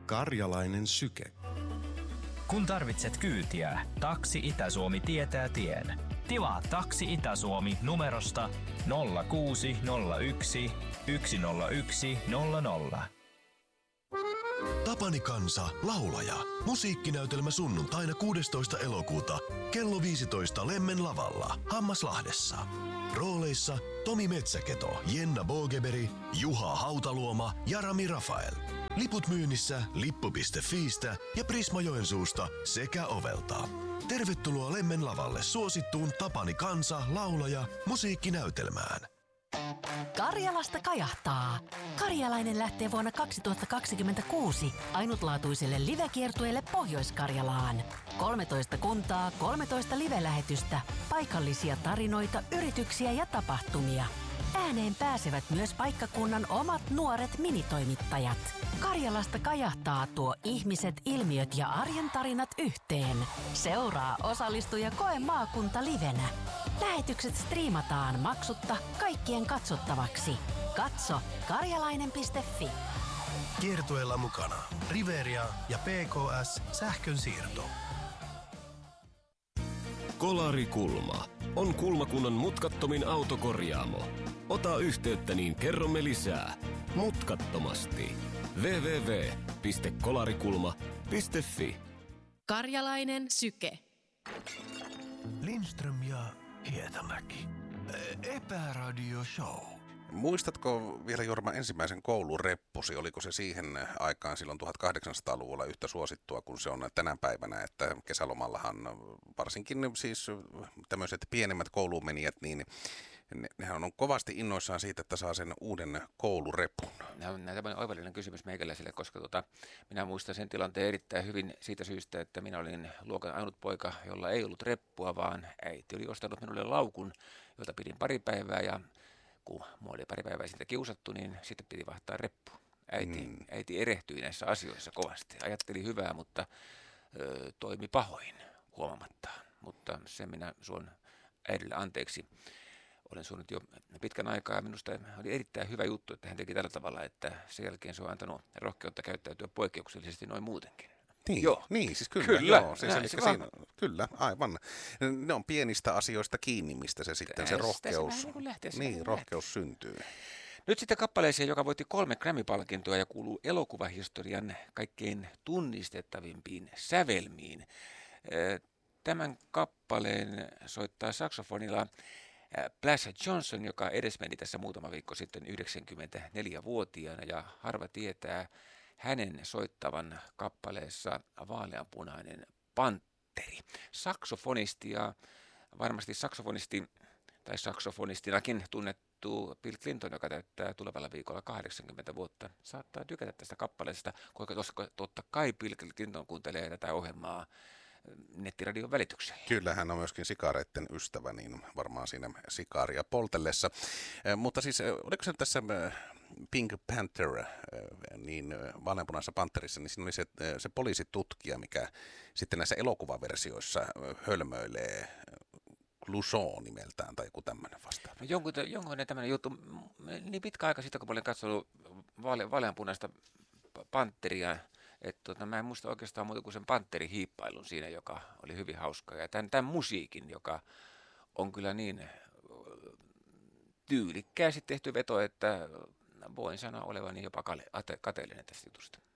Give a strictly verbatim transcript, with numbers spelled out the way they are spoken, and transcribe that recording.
Karjalainen syke. Kun tarvitset kyytiä, Taksi Itä-Suomi tietää tien. Tilaa Taksi Itä-Suomi numerosta nolla kuusi nolla yksi yksi nolla yksi nolla nolla. Tapani Kansa, laulaja. Musiikkinäytelmä sunnuntaina kuudestoista elokuuta kello viisitoista Lemmen lavalla Hammaslahdessa. Rooleissa Tomi Metsäketo, Jenna Bogeberi, Juha Hautaluoma ja Rami Rafael. Liput myynnissä lippu piste fiistä ja Prisma Joensuusta sekä Ovelta. Tervetuloa Lemmen lavalle suosittuun Tapani Kansa, laulaja, musiikkinäytelmään. Karjalasta kajahtaa. Karjalainen lähtee vuonna kaksituhattakaksikymmentäkuusi ainutlaatuiselle livekiertueelle Pohjois-Karjalaan. kolmetoista kuntaa, kolmetoista live-lähetystä, paikallisia tarinoita, yrityksiä ja tapahtumia. Ääneen pääsevät myös paikkakunnan omat nuoret minitoimittajat. Karjalasta kajahtaa tuo ihmiset, ilmiöt ja arjen tarinat yhteen. Seuraa, osallistu ja koe maakunta livenä. Lähetykset striimataan maksutta kaikkien katsottavaksi. Katso karjalainen piste fi. Kiertueella mukana Riveria ja P K S sähkönsiirto. Kolarikulma on Kulmakunnan mutkattomin autokorjaamo. Ota yhteyttä, niin kerromme lisää. Mutkattomasti. double-u double-u double-u piste kolarikulma piste fi. Karjalainen syke. Lindström ja Hietamäki. Epäradio show. Muistatko vielä, Jorma, ensimmäisen koulureppusi? Oliko se siihen aikaan silloin tuhatkahdeksansataaluvulla yhtä suosittua kuin se on tänä päivänä, että kesälomallahan varsinkin siis tämmöiset pienemmät koulumenijät, niin ne, nehän on kovasti innoissaan siitä, että saa sen uuden koulurepun. Tämä on tämmöinen oivallinen kysymys meikäläisille, koska tota, minä muistan sen tilanteen erittäin hyvin siitä syystä, että minä olin luokan ainut poika, jolla ei ollut reppua, vaan äiti oli ostanut minulle laukun, jota pidin pari päivää, ja kun minua oli pari päivää siitä kiusattu, niin sitten piti vaihtaa reppu. Äiti, mm. äiti erehtyi näissä asioissa kovasti. Ajatteli hyvää, mutta ö, toimi pahoin huomamattaan. Mutta sen minä suon äidille anteeksi. Olen suonut jo pitkän aikaa, ja minusta oli erittäin hyvä juttu, että hän teki tällä tavalla, että sen jälkeen se on antanut rohkeutta käyttäytyä poikkeuksellisesti noin muutenkin. Niin, joo. niin, siis kyllä, kyllä, joo, siis eli siinä, kyllä, aivan. Ne on pienistä asioista kiinni, mistä se sitten se rohkeus, se niin niin, rohkeus syntyy. Nyt sitten kappaleeseen, joka voitti kolme Grammy-palkintoa ja kuuluu elokuvahistorian kaikkein tunnistettavimpiin sävelmiin. Tämän kappaleen soittaa saksofonilla Blas Johnson, joka edesmeni tässä muutama viikko sitten yhdeksänkymmentäneljävuotiaana, ja harva tietää hänen soittavan kappaleessa Vaaleanpunainen pantteri. Saksofonisti ja varmasti saksofonisti tai saksofonistinakin tunnettu Bill Clinton, joka täyttää tulevalla viikolla kahdeksankymmentä vuotta, saattaa tykätä tästä kappaleesta, koska totta kai Bill Clinton kuuntelee tätä ohjelmaa nettiradion välityksellä. Kyllä, hän on myöskin sikareiden ystävä, niin varmaan siinä sikaaria poltellessa. Eh, mutta siis, oliko se tässä Pink Panther, eh, niin Vaaleanpunaisessa panterissa, niin siinä oli se, se poliisitutkija, mikä sitten näissä elokuvaversioissa hölmöilee Clouseau nimeltään tai joku tämmöinen vastaava. No jonkun, jonkunlainen tämmöinen juttu. Niin pitkä aika sitten, kun olen katsonut vaale, Vaaleanpunaista panteria, että tota, mä en muista oikeastaan muuta kuin sen panterihiippailun siinä, joka oli hyvin hauskaa. Ja tämän, tämän musiikin, joka on kyllä niin tyylikkäästi tehty veto, että voin sanoa olevani jopa kateellinen tästä jutusta.